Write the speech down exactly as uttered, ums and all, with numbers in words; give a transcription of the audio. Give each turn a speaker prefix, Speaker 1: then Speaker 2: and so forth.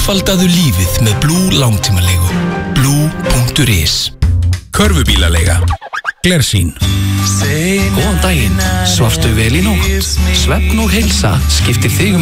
Speaker 1: Faldaðu lífið með Blue langtímalegu. Blue punktur is. Körfubílaleiga. Glersýn.
Speaker 2: Góðan daginn, svafstu vel í nótt? Svefn og heilsa skiptir þig um